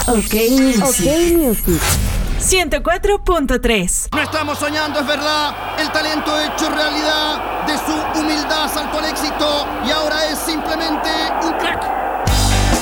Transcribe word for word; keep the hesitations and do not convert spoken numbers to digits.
Ok Music. Ok Music. ciento cuatro punto tres. No estamos soñando, es verdad. El talento hecho realidad. De su humildad saltó al éxito.